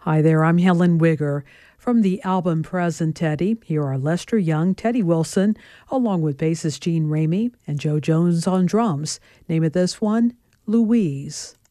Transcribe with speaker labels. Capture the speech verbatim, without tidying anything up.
Speaker 1: Hi there, I'm Helen Wigger. From the album Present Teddy, here are Lester Young, Teddy Wilson, along with bassist Gene Ramey and Joe Jones on drums. Name of this one, Louise.